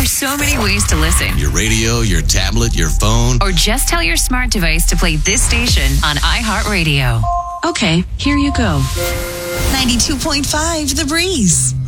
There's so many ways to listen. Your radio, your tablet, your phone. Or just tell your smart device to play this station on iHeartRadio. Okay, here you go. 92.5 The Breeze.